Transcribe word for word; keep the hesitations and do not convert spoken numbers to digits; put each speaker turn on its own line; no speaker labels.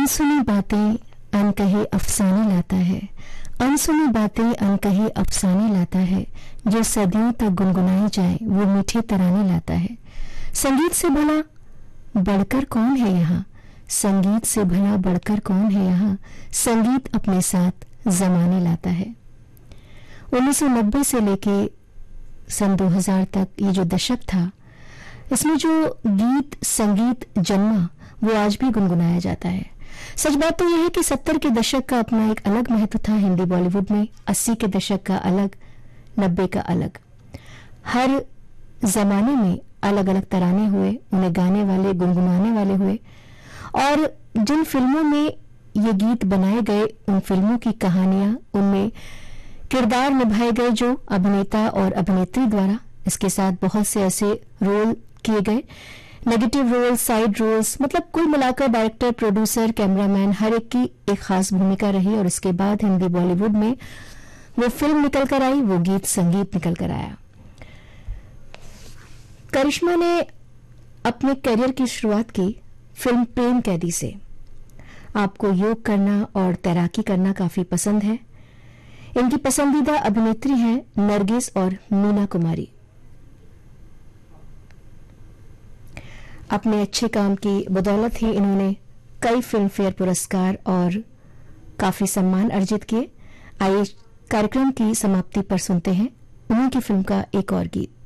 अनसुनी बातें अनकहे अफसाने लाता है, अनसुनी बातें अनकहे अफसाने लाता है, जो सदियों तक गुनगुनाई जाए वो मीठे तराने लाता है। संगीत से भला बढ़कर कौन है यहाँ, संगीत से भला बढ़कर कौन है यहाँ, संगीत अपने साथ जमाने लाता है। उन्नीस सौ नब्बे से लेके सन दो हज़ार तक ये जो दशक था, इसमें जो गीत संगीत जन्मा वो आज भी गुनगुनाया जाता है। सच बात तो यह है कि सत्तर के दशक का अपना एक अलग महत्व था हिंदी बॉलीवुड में, अस्सी के दशक का अलग, नब्बे का अलग। हर जमाने में अलग अलग तराने हुए, उन्हें गाने वाले गुनगुनाने वाले हुए, और जिन फिल्मों में ये गीत बनाए गए उन फिल्मों की कहानियां, उनमें किरदार निभाए गए जो अभिनेता और अभिनेत्री द्वारा, इसके साथ बहुत से ऐसे रोल किए गए, नेगेटिव रोल, साइड रोल्स, मतलब कुल मिलाकर डायरेक्टर, प्रोड्यूसर, कैमरामैन, हर एक की एक खास भूमिका रही। और इसके बाद हिंदी बॉलीवुड में वो फिल्म निकल कर आई, वो गीत संगीत निकल कर आया। करिश्मा ने अपने करियर की शुरुआत की फिल्म प्रेम कैदी से। आपको योग करना और तैराकी करना काफी पसंद है। इनकी पसंदीदा अभिनेत्री हैं नरगिस और मीना कुमारी। अपने अच्छे काम की बदौलत ही इन्होंने कई फिल्म फेयर पुरस्कार और काफी सम्मान अर्जित किए। आइए कार्यक्रम की समाप्ति पर सुनते हैं उन्हीं की फिल्म का एक और गीत।